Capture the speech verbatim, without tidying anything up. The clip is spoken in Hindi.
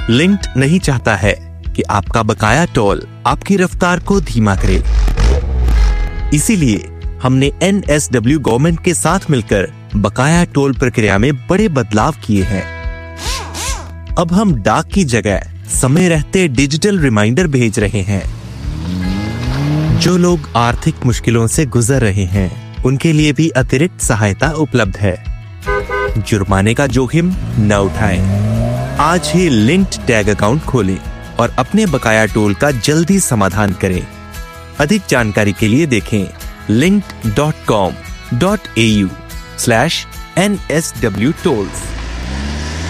लिंक्ड नहीं चाहता है कि आपका बकाया टोल आपकी रफ्तार को धीमा करे। इसीलिए हमने एन एस डब्ल्यू गवर्नमेंट के साथ मिलकर बकाया टोल प्रक्रिया में बड़े बदलाव किए हैं। अब हम डाक की जगह समय रहते डिजिटल रिमाइंडर भेज रहे हैं। जो लोग आर्थिक मुश्किलों से गुजर रहे हैं, उनके लिए भी अतिरिक्त सहायता उपलब्ध है। जुर्माने का जोखिम न उठाएं। आज ही लिंक्ड टैग अकाउंट खोलें और अपने बकाया टोल का जल्दी समाधान करें। अधिक जानकारी के लिए देखें linked dot com dot A you slash N S W tolls.